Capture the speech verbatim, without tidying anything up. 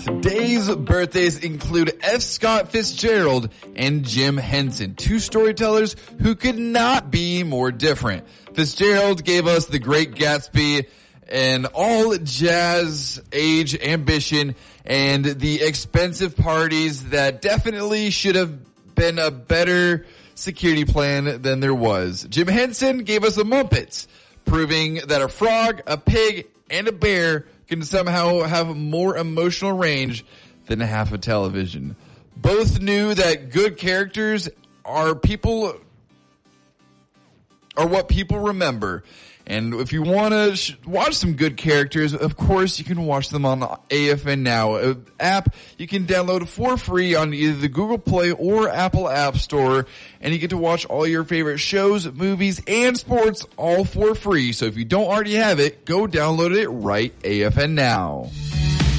Today's birthdays include F. Scott Fitzgerald and Jim Henson, two storytellers who could not be more different. Fitzgerald gave us The Great Gatsby, an all jazz age ambition, and the expensive parties that definitely should have been a better security plan than there was. Jim Henson gave us The Muppets, proving that a frog, a pig, and a bear can somehow have more emotional range than half a television. Both knew that good characters are people are what people remember. And if you want to sh- watch some good characters, of course, you can watch them on the A F N Now uh, app. You can download for free on either the Google Play or Apple App Store. And you get to watch all your favorite shows, movies, and sports all for free. So if you don't already have it, go download it right A F N Now.